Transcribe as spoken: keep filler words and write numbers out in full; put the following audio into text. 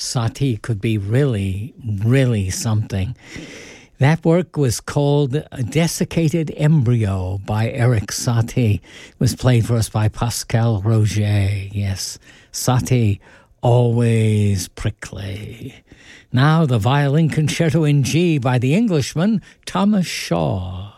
Satie could be really, really something. That work was called A Desiccated Embryo by Eric Satie. It was played for us by Pascal Roger. Yes, Satie, always prickly. Now the Violin Concerto in G by the Englishman Thomas Shaw.